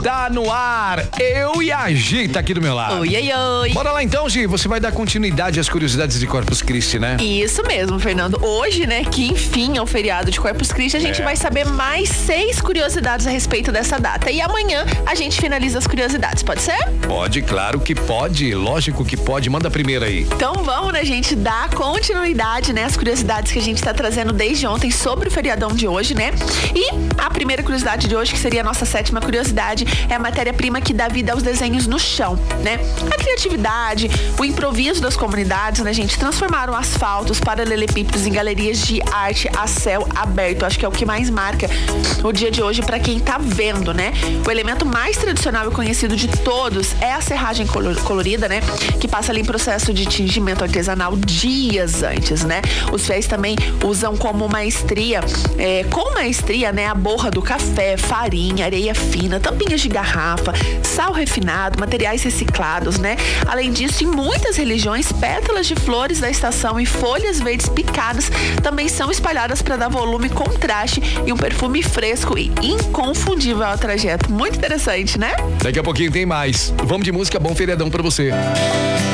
Tá no ar, eu e a Gi tá aqui do meu lado. Oi, oi, oi. Bora lá então, Gi, você vai dar continuidade às curiosidades de Corpus Christi, né? Isso mesmo, Fernando. Hoje, né, que enfim é o feriado de Corpus Christi, a gente vai saber mais 6 curiosidades a respeito dessa data. E amanhã a gente finaliza as curiosidades, pode ser? Pode, claro que pode, lógico que pode. Manda a primeira aí. Então vamos, né, gente, dar continuidade, né, às curiosidades que a gente tá trazendo desde ontem sobre o feriadão de hoje, né? E a primeira curiosidade de hoje, que seria a nossa 7ª curiosidade, é a matéria-prima que dá vida aos desenhos no chão, né? A criatividade, o improviso das comunidades, né, gente, transformaram asfaltos, paralelepípedos em galerias de arte a céu aberto. Acho que é o que mais marca o dia de hoje para quem tá vendo, né? O elemento mais tradicional e conhecido de todos é a serragem colorida, né? Que passa ali em processo de tingimento artesanal dias antes, né? Os fiéis também usam como maestria, com maestria, né? A borra do café, farinha, areia fina, tampinhas de garrafa, sal refinado, materiais reciclados, né? Além disso, em muitas religiões, pétalas de flores da estação e folhas verdes picadas também são espalhadas para dar volume, contraste e um perfume fresco e inconfundível ao trajeto. Muito interessante, né? Daqui a pouquinho tem mais. Vamos de música, bom feriadão pra você.